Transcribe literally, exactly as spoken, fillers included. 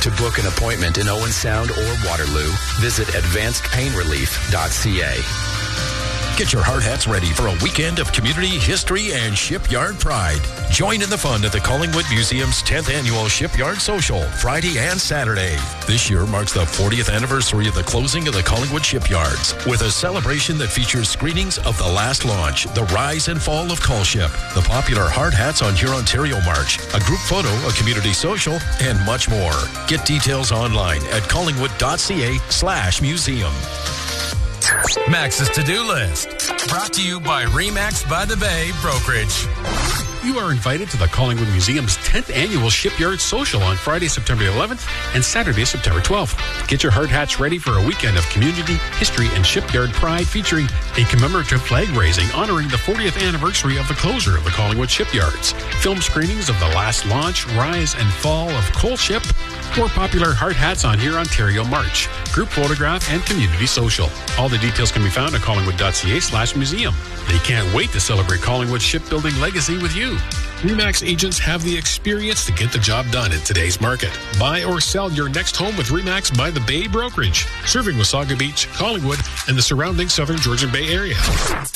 To book an appointment in Owen Sound or Waterloo, visit advanced pain relief dot c a. Get your hard hats ready for a weekend of community history and shipyard pride. Join in the fun at the Collingwood Museum's tenth Annual Shipyard Social, Friday and Saturday. This year marks the fortieth anniversary of the closing of the Collingwood shipyards, with a celebration that features screenings of The Last Launch, The Rise and Fall of Colship, the popular Hard Hats on Hurontario March, a group photo, a community social, and much more. Get details online at collingwood dot c a slash museum. Max's to-do list. Brought to you by Remax by the Bay Brokerage. You are invited to the Collingwood Museum's tenth Annual Shipyard Social on Friday, September eleventh and Saturday, September twelfth. Get your hard hats ready for a weekend of community, history, and shipyard pride featuring a commemorative flag raising honoring the fortieth anniversary of the closure of the Collingwood shipyards, film screenings of The Last Launch, Rise and Fall of Colship, or popular hard hats on Hurontario March, group photograph, and community social. All the details can be found at collingwood dot c a slash museum. They can't wait to celebrate Collingwood's shipbuilding legacy with you. RE/MAX agents have the experience to get the job done in today's market. Buy or sell your next home with RE/MAX by the Bay Brokerage, serving Wasaga Beach, Collingwood, and the surrounding southern Georgian Bay area.